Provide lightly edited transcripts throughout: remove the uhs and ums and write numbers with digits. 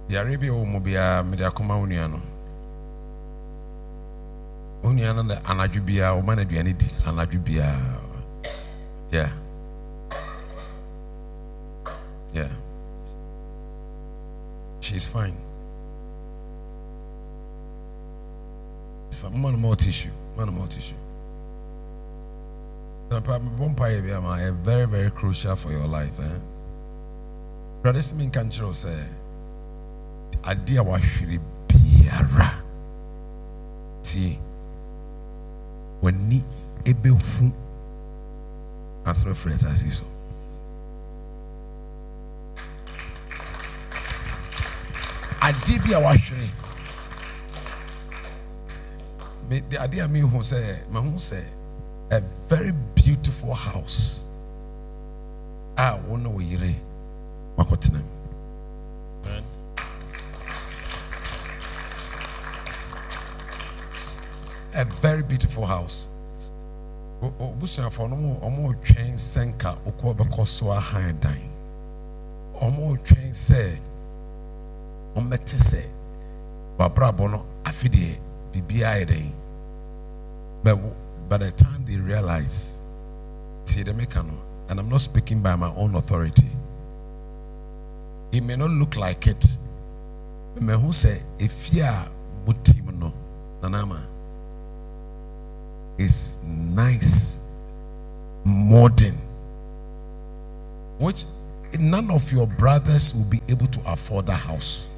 The Arabia Mobia Mediacoma Uniano. Uniana the Anajubia or Manaduanity, Anajubia. Yeah. Yeah. She's fine. It's for more tissue. More tissue. Very, very crucial for your life. Brother Simin Kanchero say, Adia washiri biara. See, when ni ebe hu as reference as iso. Adibia washiri. Me the idea me who say, mahu say, a very beautiful house. Ah, wona wo yire makotina. A very beautiful house. Obusia for no omo twen senka okọ bekoso ahan dan. Omo twen say omete say babrabo no afide bibia eden. But by the time they realize, see the mechano, and I'm not speaking by my own authority. It may not look like it. But who say if you are mutimno nanama is nice, modern, which none of your brothers will be able to afford that house.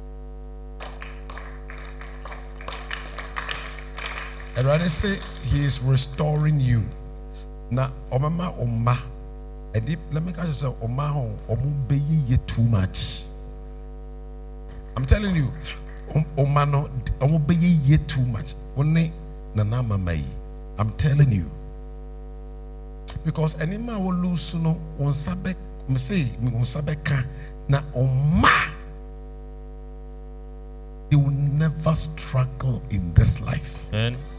I'd rather say he is restoring you. Now, Omama Oma, and let me say, Oma Omu ye too much. I'm telling you, Oma no Omu ye too much. Only Nanama Mai. I'm telling you. Because any man will lose no on Sabek, say, on Sabeka, na Oma. They will never struggle in this life. Amen.